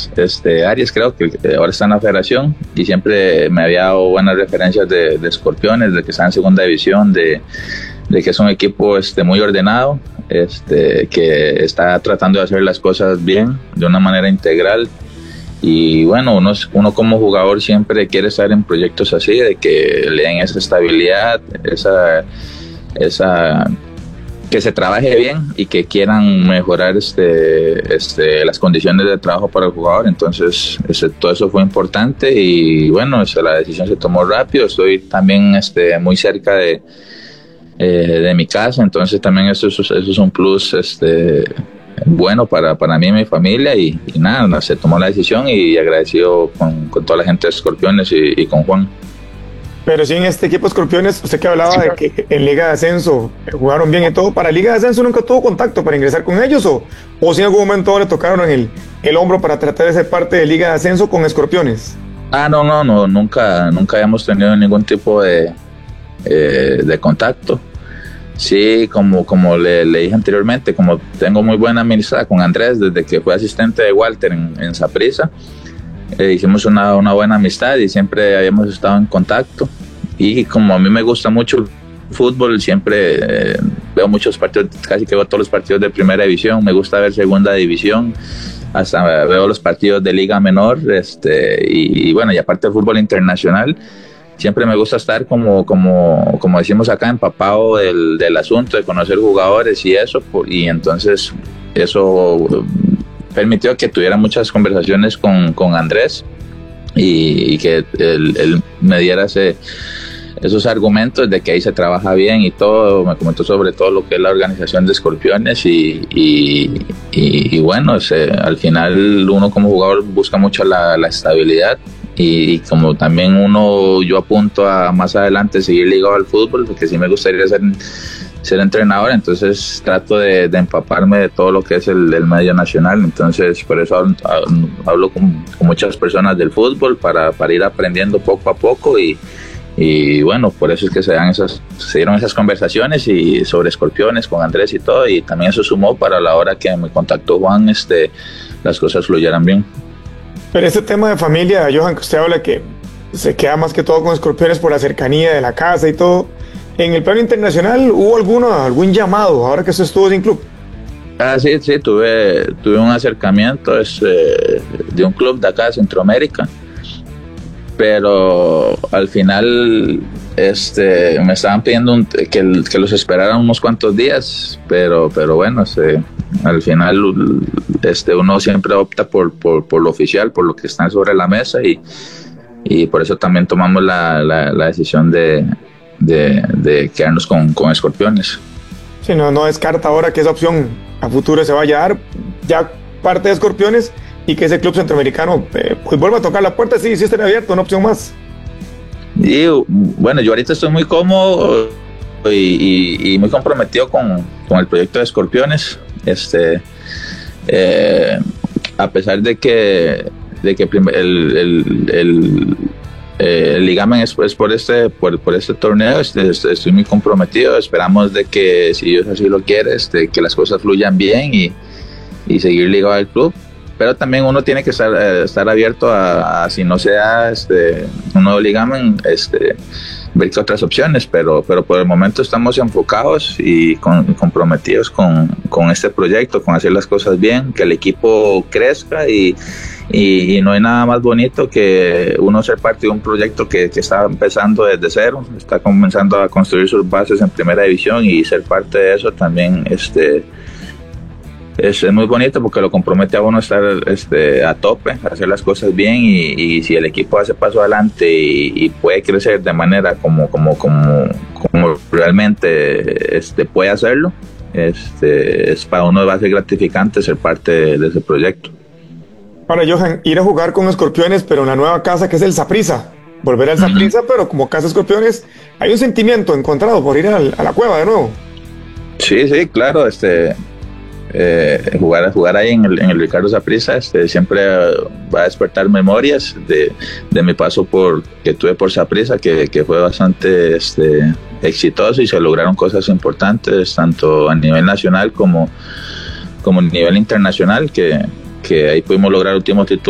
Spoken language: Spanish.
Andrés Arias, creo que ahora está en la federación, y siempre me había dado buenas referencias de Escorpiones, de que está en segunda división, de que es un equipo muy ordenado, que está tratando de hacer las cosas bien, de una manera integral. Y bueno, uno como jugador siempre quiere estar en proyectos así, de que le den esa estabilidad, que se trabaje bien y que quieran mejorar las condiciones de trabajo para el jugador. Entonces todo eso fue importante, y bueno, la decisión se tomó rápido. Estoy también muy cerca de mi casa, entonces también eso es un plus bueno para mí y mi familia, y nada, se tomó la decisión, y agradecido con toda la gente de Escorpiones y con Juan. Pero sí, en este equipo Escorpiones, usted que hablaba de que en Liga de Ascenso jugaron bien y todo, ¿para Liga de Ascenso nunca tuvo contacto para ingresar con ellos, o si en algún momento le tocaron en el hombro para tratar de ser parte de Liga de Ascenso con Escorpiones? No, nunca habíamos tenido ningún tipo de contacto. Sí, como le dije anteriormente, como tengo muy buena amistad con Andrés desde que fue asistente de Walter en Saprissa, hicimos una buena amistad y siempre habíamos estado en contacto. Y como a mí me gusta mucho el fútbol, siempre veo muchos partidos, casi que veo todos los partidos de primera división, me gusta ver segunda división, hasta veo los partidos de liga menor, y bueno, y aparte del fútbol internacional. Siempre me gusta estar como decimos acá, empapado del asunto, de conocer jugadores y eso, y entonces eso permitió que tuviera muchas conversaciones con Andrés, y que él me diera esos argumentos de que ahí se trabaja bien y todo. Me comentó sobre todo lo que es la organización de Escorpiones, y bueno, al final uno como jugador busca mucho la estabilidad. Y como también yo apunto a más adelante seguir ligado al fútbol, porque sí me gustaría ser entrenador, entonces trato de empaparme de todo lo que es el medio nacional. Entonces por eso hablo con muchas personas del fútbol para ir aprendiendo poco a poco, y bueno, por eso es que se dieron esas conversaciones y sobre Escorpiones con Andrés y todo, y también eso sumó para la hora que me contactó Juan, las cosas fluyeran bien. Pero este tema de familia, Johan, que usted habla que se queda más que todo con Escorpiones por la cercanía de la casa y todo, en el plano internacional, ¿hubo algún llamado ahora que usted estuvo sin club? Sí, tuve un acercamiento de un club de acá de Centroamérica, pero al final me estaban pidiendo que los esperaran unos cuantos días, pero bueno, al final uno siempre opta por lo oficial, por lo que está sobre la mesa, y por eso también tomamos la decisión de quedarnos con Escorpiones. Sí, no descarta ahora que esa opción a futuro se vaya a dar, ya parte de Escorpiones, y que ese club centroamericano pues vuelva a tocar la puerta. Sí estaría abierto, una opción más. Y bueno, yo ahorita estoy muy cómodo y muy comprometido con el proyecto de Escorpiones. A pesar de que el ligamen es por este torneo, estoy muy comprometido. Esperamos de que, si Dios así lo quiere, que las cosas fluyan bien y seguir ligado al club. Pero también uno tiene que estar abierto a si no se da un nuevo ligamen, ver qué otras opciones, pero por el momento estamos enfocados y comprometidos con este proyecto, con hacer las cosas bien, que el equipo crezca, y no hay nada más bonito que uno ser parte de un proyecto que está empezando desde cero, está comenzando a construir sus bases en primera división, y ser parte de eso también es muy bonito, porque lo compromete a uno a estar a tope, a hacer las cosas bien, y si el equipo hace paso adelante y puede crecer de manera como realmente puede hacerlo, es para uno va a ser gratificante ser parte de ese proyecto. Ahora, Johan, ir a jugar con Escorpiones, pero en la nueva casa que es el Saprissa, volver al Saprissa, pero como casa Escorpiones, hay un sentimiento encontrado por ir a la cueva de nuevo. Sí, claro, jugar ahí en el Ricardo Saprissa siempre va a despertar memorias de mi paso que tuve por Saprissa, que fue bastante exitoso, y se lograron cosas importantes tanto a nivel nacional como a nivel internacional, que ahí pudimos lograr el último título